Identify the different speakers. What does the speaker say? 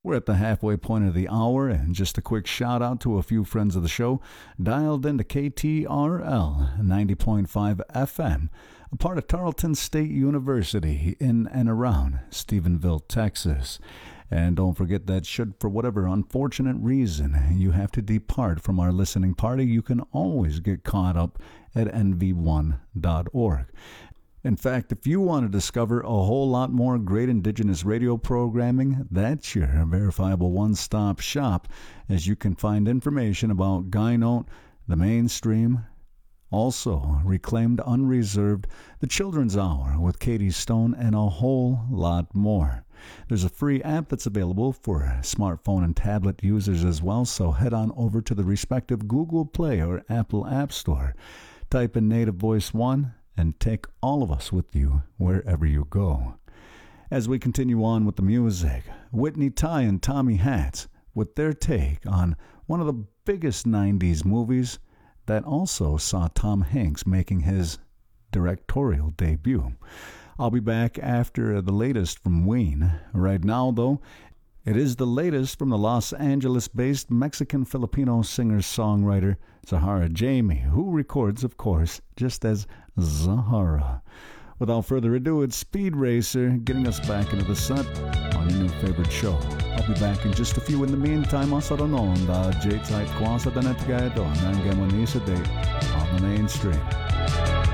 Speaker 1: We're at the halfway point of the hour, and just a quick shout out to a few friends of the show dialed into KTRL 90.5 FM, a part of Tarleton State University in and around Stephenville, Texas. And don't forget that should, for whatever unfortunate reason, you have to depart from our listening party, you can always get caught up at nv1.org. In fact, if you want to discover a whole lot more great Indigenous radio programming, that's your verifiable one-stop shop, as you can find information about Guy Note, the mainstream, also Reclaimed Unreserved, the Children's Hour with Katie Stone, and a whole lot more. There's a free app that's available for smartphone and tablet users as well, so head on over to the respective Google Play or Apple App Store. Type in Native Voice 1 and take all of us with you wherever you go. As we continue on with the music, Whitney Ty and Tommy Hatch with their take on one of the biggest 90s movies that also saw Tom Hanks making his directorial debut. I'll be back after the latest from Ween. Right now, though, it is the latest from the Los Angeles-based Mexican-Filipino singer-songwriter Zahara Jamie, who records, of course, just as Zahara. Without further ado, it's Speed Racer getting us back into the set on your new favorite show. I'll be back in just a few. In the meantime, asa ron da J-Type kwasa da netgaedo nangamonisa date on the mainstream.